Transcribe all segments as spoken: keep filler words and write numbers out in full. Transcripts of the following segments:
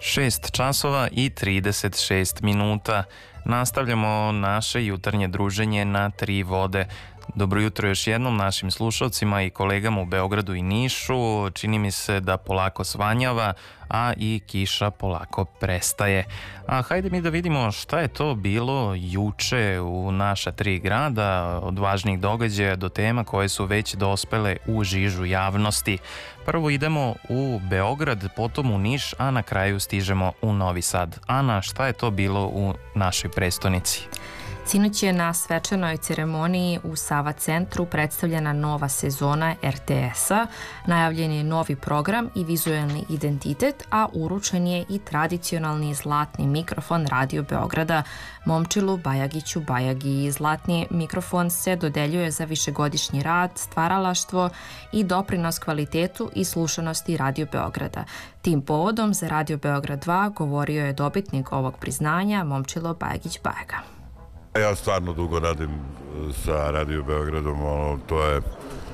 šest časova i trideset šest minuta. Nastavljamo naše jutarnje druženje na Tri vode. Dobro jutro još jednom našim slušalcima i kolegama u Beogradu i Nišu. Čini mi se da polako svanjava, a i kiša polako prestaje. A hajde mi da vidimo šta je to bilo juče u naša tri grada, od važnih događaja do tema koje su već dospele u žižu javnosti. Prvo idemo u Beograd, potom u Niš, a na kraju stižemo u Novi Sad. Ana, šta je to bilo u našoj prestonici? Sinoć je na svečanoj ceremoniji u Sava centru predstavljena nova sezona er te es-a, najavljen je novi program i vizuelni identitet, a uručen je i tradicionalni zlatni mikrofon Radio Beograda Momčilu Bajagiću Bajagi. Zlatni mikrofon se dodeljuje za višegodišnji rad, stvaralaštvo i doprinos kvalitetu i slušanosti Radio Beograda. Tim povodom za Radio Beograd dva govorio je dobitnik ovog priznanja Momčilo Bajagić Bajaga. Ja stvarno dugo radim sa Radio Beogradom, ono, to je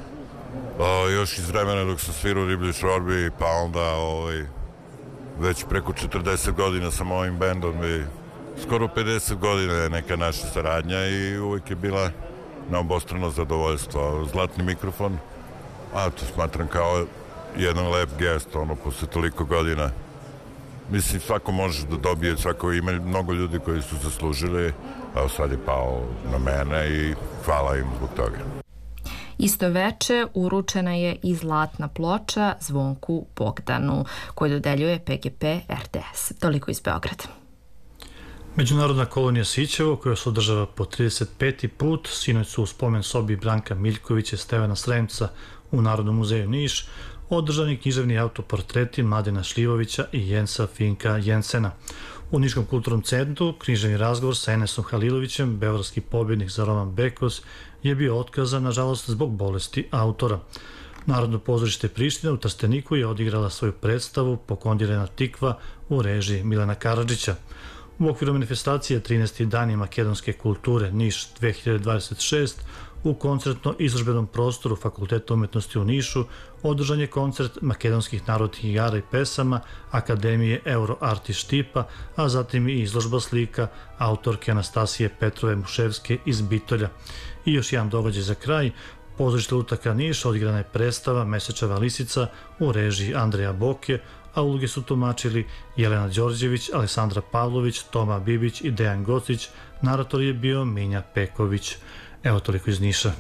o, još iz vremena dok sam svirao u Riblji šorbi, pa onda ovaj, već preko četrdeset godina sam ovim bendom i skoro pedeset godina je neka naša saradnja i uvijek je bila na obostrano zadovoljstvo. Zlatni mikrofon, a to smatram kao jedan lep gest, ono, posle toliko godina. Mislim, svako može da dobije, svako ima mnogo ljudi koji su zaslužili, a sad je pao na mene i hvala im zbog toga. Isto veče uručena je i zlatna ploča Zvonku Bogdanu, koju dodeljuje pe ge pe er te es. Toliko iz Beograda. Međunarodna kolonija Sićevo, koja se održava po trideset peti put, sinoć su u spomen sobi Branka Miljkovića i Stevana Sremca u Narodnom muzeju Niš održani književni autoportreti Mladena Šljivovića i Jensa Finka Jensena. U Niškom kulturnom centru književni razgovor sa Enesom Halilovićem, beogradski pobjednik za roman Bekos, je bio otkazan, nažalost, zbog bolesti autora. Narodno pozorište Priština u Trsteniku je odigrala svoju predstavu Pokondirena tikva u režiji Milana Karadžića. U okviru manifestacije trinaesti dani makedonske kulture Niš dve hiljade dvadeset šest u koncertno-izložbenom prostoru Fakulteta umetnosti u Nišu održan je koncert makedonskih narodnih igara i pesama Akademije Euroart iz Štipa, a zatim i izložba slika autorke Anastasije Petrove Muševske iz Bitolja. I još jedan događaj za kraj, pozorište Lutaka Niš odigrana je predstava Mesečeva lisica u režiji Andreja Boke, a uloge su tumačili Jelena Đorđević, Aleksandra Pavlović, Toma Bibić i Dejan Gocić, narator je bio Minja Peković. Evo toliko iz Niša.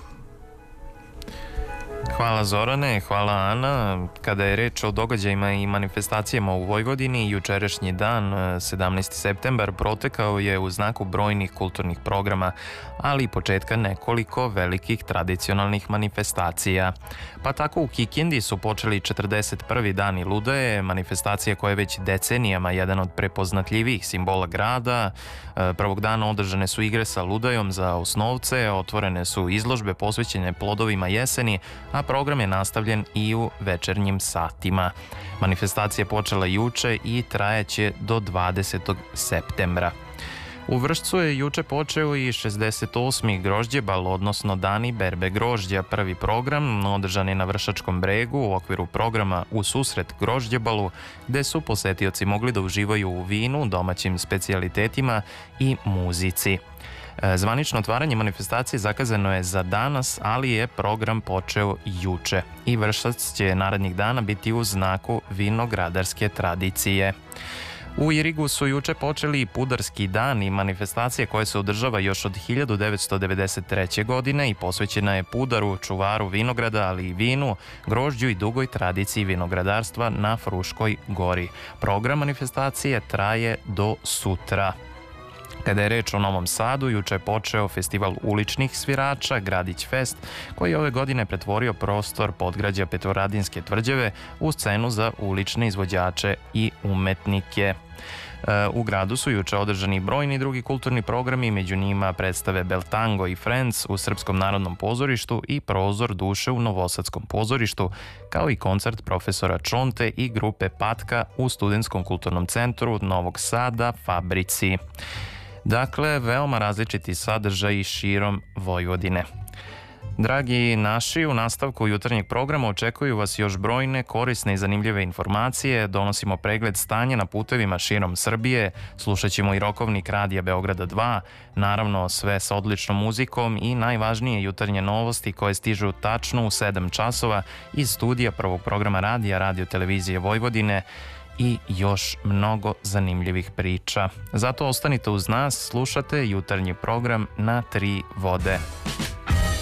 Hvala Zorane, hvala Ana. Kada je reč o događajima i manifestacijama u Vojvodini, jučerašnji dan, sedamnaesti septembar, protekao je u znaku brojnih kulturnih programa, ali i početka nekoliko velikih tradicionalnih manifestacija. Pa tako u Kikindi su počeli četrdeset prvi dani Ludaje, manifestacija koja je već decenijama jedan od prepoznatljivijih simbola grada. Prvog dana održane su igre sa Ludajom za osnovce, otvorene su izložbe posvećene plodovima jeseni, a program je nastavljen i u večernjim satima. Manifestacija je počela juče i trajaće do dvadesetog septembra. U Vršcu je juče počeo i šezdeset osmi grožđebal, odnosno Dani berbe grožđa. Prvi program održan je na Vršačkom bregu u okviru programa U susret grožđebalu, gde su posetioci mogli da uživaju u vinu, domaćim specijalitetima i muzici. Zvanično otvaranje manifestacije zakazano je za danas, ali je program počeo juče i Vršac će narednih dana biti u znaku vinogradarske tradicije. U Irigu su juče počeli i Pudarski dani, manifestacije koja se održava još od hiljadu devetsto devedeset treće. godine i posvećena je Pudaru, čuvaru vinograda, ali i vinu, grožđu i dugoj tradiciji vinogradarstva na Fruškoj gori. Program manifestacije traje do sutra. Kada je reč o Novom Sadu, juče je počeo festival uličnih svirača Gradić Fest, koji je ove godine pretvorio prostor podgrađa Petrovaradinske tvrđave u scenu za ulične izvođače i umetnike. U gradu su juče održani brojni drugi kulturni programi, među njima predstave Beltango i Friends u Srpskom narodnom pozorištu i Prozor duše u Novosadskom pozorištu, kao i koncert profesora Čonte i grupe Patka u Studentskom kulturnom centru Novog Sada Fabrici. Dakle, veoma različiti sadržaji širom Vojvodine. Dragi naši, u nastavku jutarnjeg programa očekuju vas još brojne korisne i zanimljive informacije, donosimo pregled stanja na putevima širom Srbije, slušat ćemo i rokovnik Radija Beograda dva, naravno sve sa odličnom muzikom i najvažnije jutarnje novosti koje stižu tačno u sedam časova iz studija prvog programa radija Radio Televizije Vojvodine i još mnogo zanimljivih priča. Zato ostanite uz nas, slušate jutarnji program Na tri vode.